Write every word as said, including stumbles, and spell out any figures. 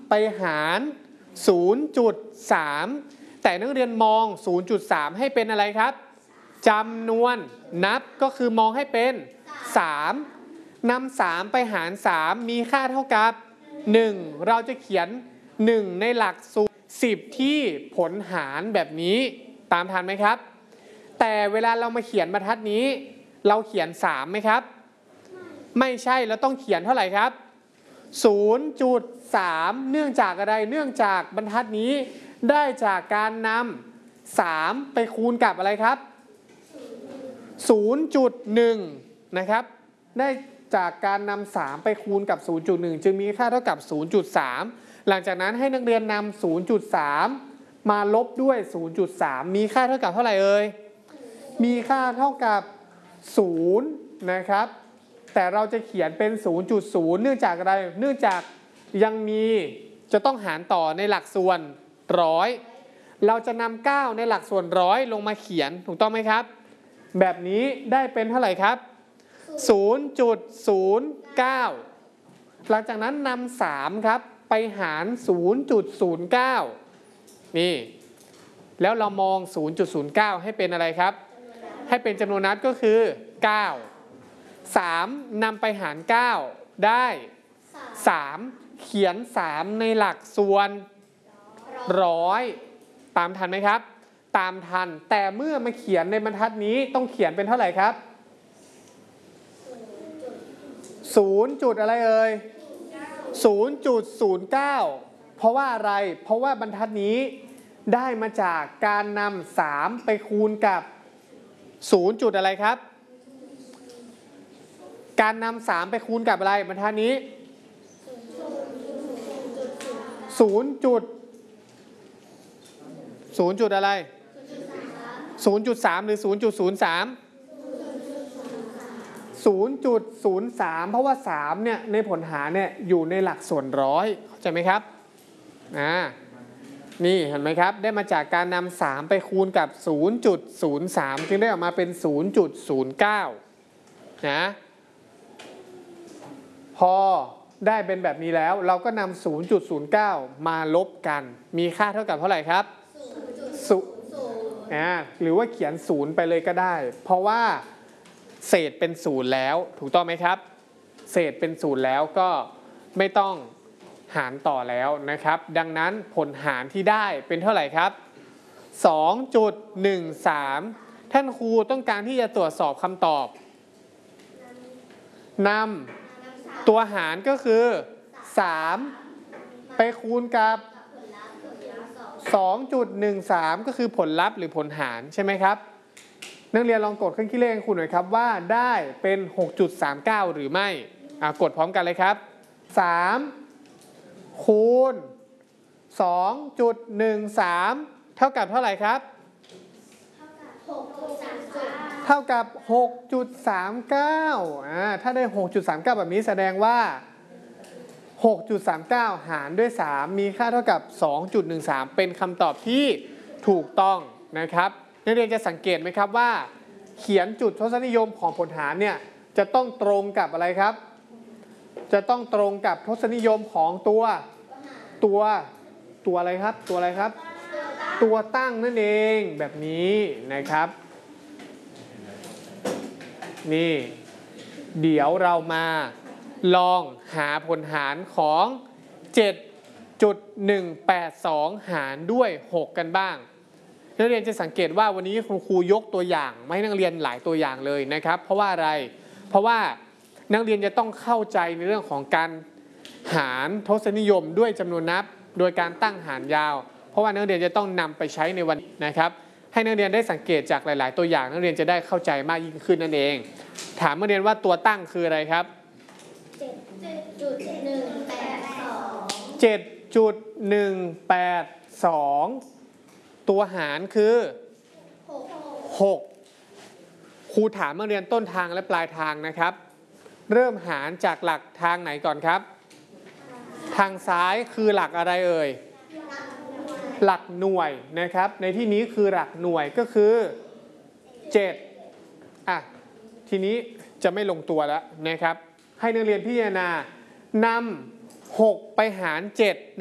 ไปหาร ศูนย์จุดสาม แต่นักเรียนมอง ศูนย์จุดสาม ให้เป็นอะไรครับจำนวนนับก็คือมองให้เป็นสามนำสามไปหารสามมีค่าเท่ากับหนึ่งเราจะเขียนหนึ่งในหลักสูตรสิบที่ผลหารแบบนี้ตามทันไหมครับแต่เวลาเรามาเขียนบรรทัดนี้เราเขียนสามไหมครับไม่ใช่เราต้องเขียนเท่าไหร่ครับ ศูนย์จุดสาม เนื่องจากอะไรเนื่องจากบรรทัดนี้ได้จากการนำสามไปคูณกับอะไรครับ ศูนย์จุดหนึ่ง นะครับได้จากการนำสามไปคูณกับ ศูนย์จุดหนึ่ง จึงมีค่าเท่ากับ ศูนย์จุดสาม หลังจากนั้นให้นักเรียนนำ ศูนย์จุดสาม มาลบด้วย ศูนย์จุดสาม มีค่าเท่ากับเท่าไหร่เอ่ยมีค่าเท่ากับ ศูนย์ นะครับแต่เราจะเขียนเป็น ศูนย์จุดศูนย์ เนื่องจากอะไรเนื่องจากยังมีจะต้องหารต่อในหลักส่วนร้อยเราจะนำเก้าในหลักส่วนร้อยลงมาเขียนถูกต้องไหมครับแบบนี้ได้เป็นเท่าไหร่ครับ ศูนย์จุดศูนย์เก้า หลังจากนั้นนำสามครับไปหาร ศูนย์จุดศูนย์เก้า นี่แล้วเรามอง ศูนย์จุดศูนย์เก้า ให้เป็นอะไรครับให้เป็นจำนวนนับก็คือเก้า สามนำไปหารเก้าได้สามเขียนสามในหลักส่วนร้อยตามทันไหมครับตามทันแต่เมื่อมาเขียนในบรรทัดนี้ต้องเขียนเป็นเท่าไหร่ครับศูนย์จุดอะไรเอ่ย ศูนย์จุดศูนย์เก้า เพราะว่าอะไรเพราะว่าบรรทัดนี้ได้มาจากการนำสามไปคูณกับศูนย์จุดอะไรครับการนำสามไปคูณกับอะไรบรรทัดนี้ศูนย์จุดศูนย์จุดอะไร ศูนย์จุดสาม หรือ ศูนย์จุดศูนย์สาม ศูนย์จุดศูนย์สาม เพราะว่าสามเนี่ยในผลหารเนี่ยอยู่ในหลักส่วนร้อยเข้าใจไหมครับอ่านี่เห็นไหมครับได้มาจากการนำสามไปคูณกับ ศูนย์จุดศูนย์สาม จึงได้ออกมาเป็น ศูนย์จุดศูนย์เก้า นะพอได้เป็นแบบนี้แล้วเราก็นำ ศูนย์จุดศูนย์เก้า มาลบกันมีค่าเท่ากับเท่าไหร่ครับ ศูนย์ อ่าหรือว่าเขียนศูนย์ไปเลยก็ได้เพราะว่าเศษเป็นศูนย์แล้วถูกต้องไหมครับเศษเป็นศูนย์แล้วก็ไม่ต้องหารต่อแล้วนะครับดังนั้นผลหารที่ได้เป็นเท่าไหร่ครับ สองจุดหนึ่งสาม ท่านครูต้องการที่จะตรวจสอบคำตอบนำตัวหารก็คือสามไปคูณกับ สองจุดหนึ่งสาม ก็คือผลลัพธ์หรือผลหารใช่ไหมครับนักเรียนลองกดเครื่องคิดเลขให้คุณหน่อยครับว่าได้เป็น หกจุดสามเก้า หรือไม่อ่ะกดพร้อมกันเลยครับสามคูณ สองจุดหนึ่งสาม เท่ากับเท่าไหร่ครับเท่ากับ หกจุดสามเก้า อ่าถ้าได้ หกจุดสามเก้า แบบนี้แสดงว่า หกจุดสามเก้า หารด้วยสามมีค่าเท่ากับ สองจุดหนึ่งสาม เป็นคำตอบที่ถูกต้องนะครับนักเรียนจะสังเกตไหมครับว่าเขียนจุดทศนิยมของผลหารเนี่ยจะต้องตรงกับอะไรครับจะต้องตรงกับทศนิยมของตัวตัวตัวอะไรครับตัวอะไรครับตัวตั้งนั่นเองแบบนี้นะครับนี่เดี๋ยวเรามาลองหาผลหารของ เจ็ดจุดหนึ่งแปดสอง หารด้วยหกกันบ้างนักเรียนจะสังเกตว่าวันนี้ครูครูยกตัวอย่างมาให้นักเรียนหลายตัวอย่างเลยนะครับเพราะว่าอะไรเพราะว่านักเรียนจะต้องเข้าใจในเรื่องของการหารทศนิยมด้วยจำนวนนับโดยการตั้งหารยาวเพราะว่านักเรียนจะต้องนำไปใช้ในวันนี้นะครับให้นักเรียนได้สังเกตจากหลายๆตัวอย่างนักเรียนจะได้เข้าใจมากยิ่งขึ้นนั่นเองถามนักเรียนว่าตัวตั้งคืออะไรครับ เจ็ดจุดหนึ่งแปดสอง เจ็ดจุดหนึ่งแปดสอง ตัวหารคือหกครูถามนักเรียนต้นทางและปลายทางนะครับเริ่มหารจากหลักทางไหนก่อนครับทางซ้ายคือหลักอะไรเอ่ยหลักหน่วยนะครับในที่นี้คือหลักหน่วยก็คือเจ็ดอ่ะทีนี้จะไม่ลงตัวแล้วนะครับให้นักเรียนพิจารณานำหกไปหารเจ็ด